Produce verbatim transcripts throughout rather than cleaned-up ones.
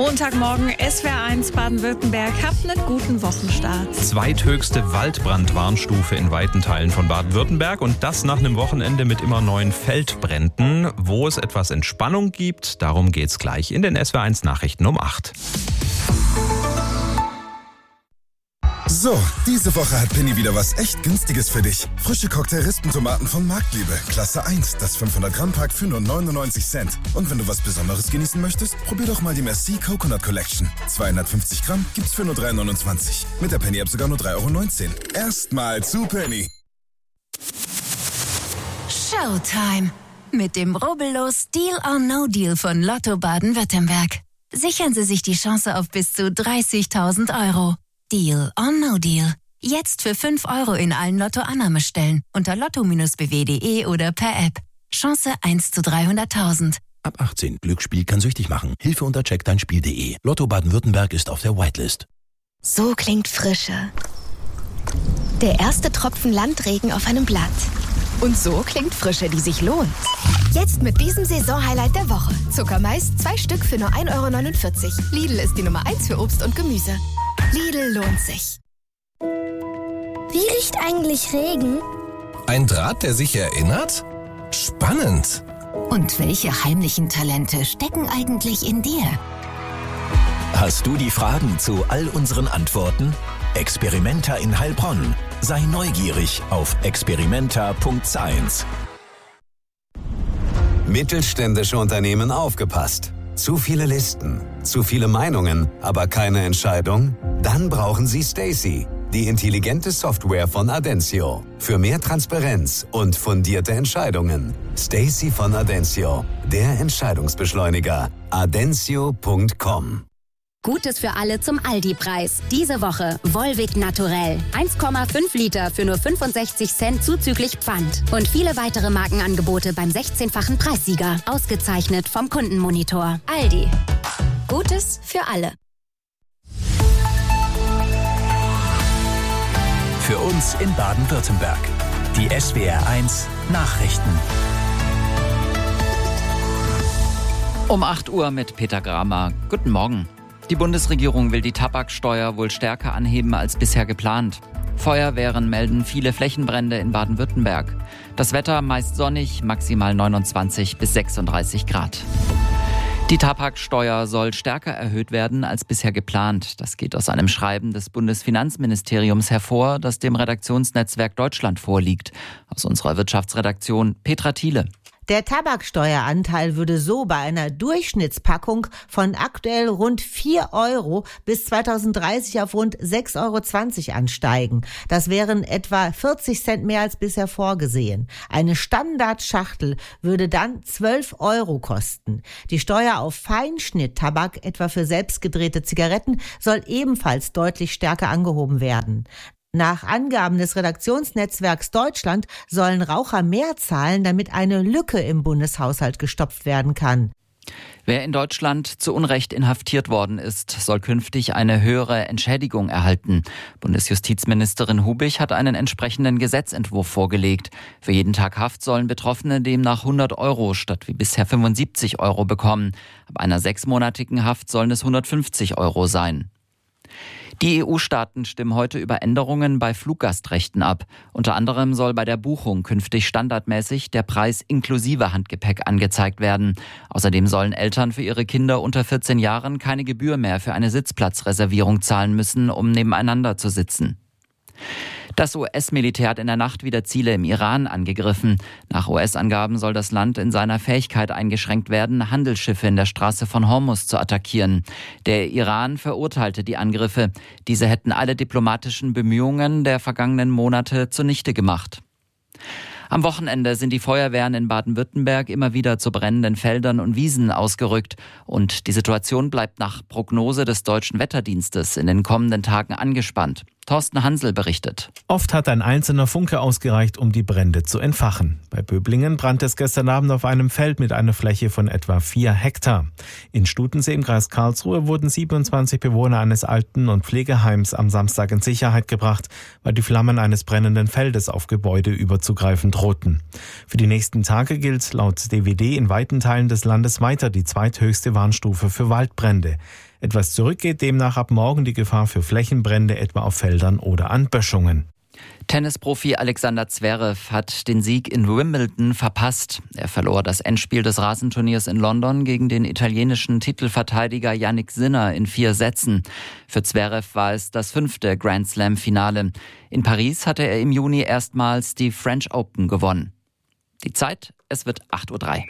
Montagmorgen, S W R eins Baden-Württemberg. Habt einen guten Wochenstart. Zweithöchste Waldbrandwarnstufe in weiten Teilen von Baden-Württemberg und das nach einem Wochenende mit immer neuen Feldbränden. Wo es etwas Entspannung gibt, darum geht's gleich in den S W R eins Nachrichten um acht. So, diese Woche hat Penny wieder was echt Günstiges für dich. Frische Cocktail-Rispentomaten von Marktliebe. Klasse eins, das fünfhundert Gramm Pack für nur neunundneunzig Cent. Und wenn du was Besonderes genießen möchtest, probier doch mal die Merci Coconut Collection. zweihundertfünfzig Gramm gibt's für nur drei neunundzwanzig. Mit der Penny-App sogar nur drei Euro neunzehn. Erstmal zu Penny. Showtime. Mit dem rubbellos Deal or No Deal von Lotto Baden-Württemberg. Sichern Sie sich die Chance auf bis zu dreißigtausend Euro. Deal or No Deal. Jetzt für fünf Euro in allen Lotto-Annahmestellen unter lotto b w punkt de oder per App. Chance eins zu dreihunderttausend. Ab achtzehn. Glücksspiel kann süchtig machen. Hilfe unter check dein spiel punkt de. Lotto Baden-Württemberg ist auf der Whitelist. So klingt Frische. Der erste Tropfen Landregen auf einem Blatt. Und so klingt Frische, die sich lohnt. Jetzt mit diesem Saisonhighlight der Woche. Zuckermais, zwei Stück für nur ein Euro neunundvierzig. Lidl ist die Nummer eins für Obst und Gemüse. Lidl lohnt sich. Wie riecht eigentlich Regen? Ein Draht, der sich erinnert? Spannend. Und welche heimlichen Talente stecken eigentlich in dir? Hast du die Fragen zu all unseren Antworten? Experimenta in Heilbronn. Sei neugierig auf experimenta punkt science. Mittelständische Unternehmen aufgepasst. Zu viele Listen, zu viele Meinungen, aber keine Entscheidung? Dann brauchen Sie Stacey, die intelligente Software von Adencio. Für mehr Transparenz und fundierte Entscheidungen. Stacey von Adencio, der Entscheidungsbeschleuniger. adencio punkt com. Gutes für alle zum Aldi-Preis. Diese Woche Volvic Naturell. eins Komma fünf Liter für nur fünfundsechzig Cent zuzüglich Pfand. Und viele weitere Markenangebote beim sechzehnfachen Preissieger. Ausgezeichnet vom Kundenmonitor. Aldi. Gutes für alle. Für uns in Baden-Württemberg. Die S W R eins Nachrichten. Um acht Uhr mit Peter Gramer. Guten Morgen. Die Bundesregierung will die Tabaksteuer wohl stärker anheben als bisher geplant. Feuerwehren melden viele Flächenbrände in Baden-Württemberg. Das Wetter meist sonnig, maximal neunundzwanzig bis sechsunddreißig Grad. Die Tabaksteuer soll stärker erhöht werden als bisher geplant. Das geht aus einem Schreiben des Bundesfinanzministeriums hervor, das dem Redaktionsnetzwerk Deutschland vorliegt. Aus unserer Wirtschaftsredaktion Petra Thiele. Der Tabaksteueranteil würde so bei einer Durchschnittspackung von aktuell rund vier Euro bis zweitausenddreißig auf rund sechs Euro zwanzig ansteigen. Das wären etwa vierzig Cent mehr als bisher vorgesehen. Eine Standardschachtel würde dann zwölf Euro kosten. Die Steuer auf Feinschnitttabak, etwa für selbstgedrehte Zigaretten, soll ebenfalls deutlich stärker angehoben werden. Nach Angaben des Redaktionsnetzwerks Deutschland sollen Raucher mehr zahlen, damit eine Lücke im Bundeshaushalt gestopft werden kann. Wer in Deutschland zu Unrecht inhaftiert worden ist, soll künftig eine höhere Entschädigung erhalten. Bundesjustizministerin Hubich hat einen entsprechenden Gesetzentwurf vorgelegt. Für jeden Tag Haft sollen Betroffene demnach hundert Euro statt wie bisher fünfundsiebzig Euro bekommen. Ab einer sechsmonatigen Haft sollen es hundertfünfzig Euro sein. Die E U-Staaten stimmen heute über Änderungen bei Fluggastrechten ab. Unter anderem soll bei der Buchung künftig standardmäßig der Preis inklusive Handgepäck angezeigt werden. Außerdem sollen Eltern für ihre Kinder unter vierzehn Jahren keine Gebühr mehr für eine Sitzplatzreservierung zahlen müssen, um nebeneinander zu sitzen. Das U S-Militär hat in der Nacht wieder Ziele im Iran angegriffen. Nach U S-Angaben soll das Land in seiner Fähigkeit eingeschränkt werden, Handelsschiffe in der Straße von Hormuz zu attackieren. Der Iran verurteilte die Angriffe. Diese hätten alle diplomatischen Bemühungen der vergangenen Monate zunichte gemacht. Am Wochenende sind die Feuerwehren in Baden-Württemberg immer wieder zu brennenden Feldern und Wiesen ausgerückt. Und die Situation bleibt nach Prognose des Deutschen Wetterdienstes in den kommenden Tagen angespannt. Thorsten Hansel berichtet. Oft hat ein einzelner Funke ausgereicht, um die Brände zu entfachen. Bei Böblingen brannte es gestern Abend auf einem Feld mit einer Fläche von etwa vier Hektar. In Stutensee im Kreis Karlsruhe wurden siebenundzwanzig Bewohner eines Alten- und Pflegeheims am Samstag in Sicherheit gebracht, weil die Flammen eines brennenden Feldes auf Gebäude überzugreifen drohten. Für die nächsten Tage gilt laut D W D in weiten Teilen des Landes weiter die zweithöchste Warnstufe für Waldbrände. Etwas zurück geht demnach ab morgen die Gefahr für Flächenbrände, etwa auf Feldern oder an Böschungen. Tennisprofi Alexander Zverev hat den Sieg in Wimbledon verpasst. Er verlor das Endspiel des Rasenturniers in London gegen den italienischen Titelverteidiger Jannik Sinner in vier Sätzen. Für Zverev war es das fünfte Grand Slam-Finale. In Paris hatte er im Juni erstmals die French Open gewonnen. Die Zeit, es wird acht Uhr drei.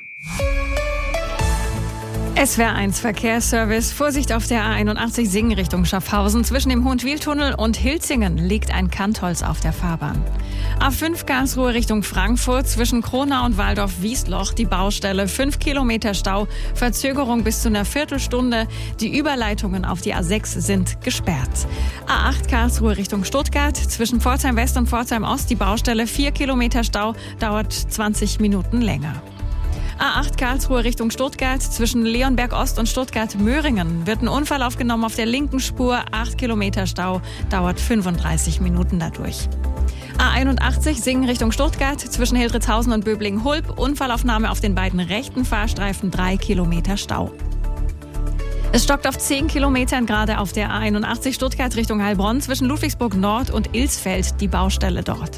S W R eins Verkehrsservice. Vorsicht auf der A einundachtzig Singen Richtung Schaffhausen. Zwischen dem Hohenwiehltunnel und Hilzingen liegt ein Kantholz auf der Fahrbahn. A fünf Karlsruhe Richtung Frankfurt. Zwischen Kronau und Waldorf-Wiesloch die Baustelle. Fünf Kilometer Stau. Verzögerung bis zu einer Viertelstunde. Die Überleitungen auf die A sechs sind gesperrt. A acht Karlsruhe Richtung Stuttgart. Zwischen Pforzheim West und Pforzheim Ost die Baustelle. Vier Kilometer Stau. Dauert zwanzig Minuten länger. A acht Karlsruhe Richtung Stuttgart. Zwischen Leonberg Ost und Stuttgart-Möhringen wird ein Unfall aufgenommen auf der linken Spur. acht Kilometer Stau, dauert fünfunddreißig Minuten dadurch. A einundachtzig Singen Richtung Stuttgart. Zwischen Hildritzhausen und Böblingen-Hulb. Unfallaufnahme auf den beiden rechten Fahrstreifen. drei Kilometer Stau. Es stockt auf zehn Kilometern gerade auf der A einundachtzig Stuttgart Richtung Heilbronn. Zwischen Ludwigsburg Nord und Ilsfeld die Baustelle dort.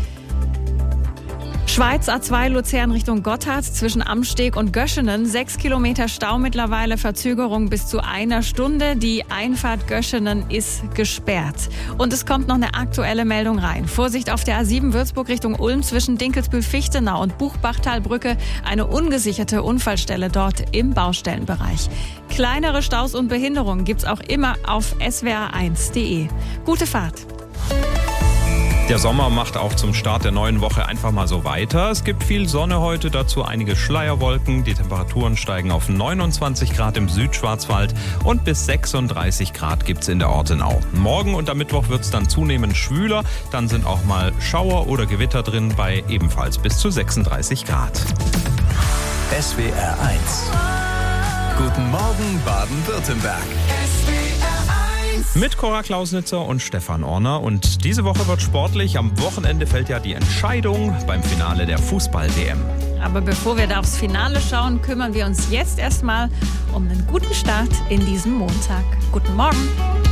Schweiz A zwei Luzern Richtung Gotthard zwischen Amsteg und Göschenen. Sechs Kilometer Stau mittlerweile, Verzögerung bis zu einer Stunde. Die Einfahrt Göschenen ist gesperrt. Und es kommt noch eine aktuelle Meldung rein. Vorsicht auf der A sieben Würzburg Richtung Ulm zwischen Dinkelsbühl-Fichtenau und Buchbachtalbrücke. Eine ungesicherte Unfallstelle dort im Baustellenbereich. Kleinere Staus und Behinderungen gibt's auch immer auf s w r eins punkt d e. Gute Fahrt. Der Sommer macht auch zum Start der neuen Woche einfach mal so weiter. Es gibt viel Sonne heute, dazu einige Schleierwolken. Die Temperaturen steigen auf neunundzwanzig Grad im Südschwarzwald und bis sechsunddreißig Grad gibt's in der Ortenau. Morgen und am Mittwoch wird's dann zunehmend schwüler. Dann sind auch mal Schauer oder Gewitter drin bei ebenfalls bis zu sechsunddreißig Grad. S W R eins. Guten Morgen Baden-Württemberg. Mit Cora Klausnitzer und Stefan Orner. Und diese Woche wird sportlich. Am Wochenende fällt ja die Entscheidung beim Finale der Fußball-W M. Aber bevor wir da aufs Finale schauen, kümmern wir uns jetzt erstmal um einen guten Start in diesem Montag. Guten Morgen.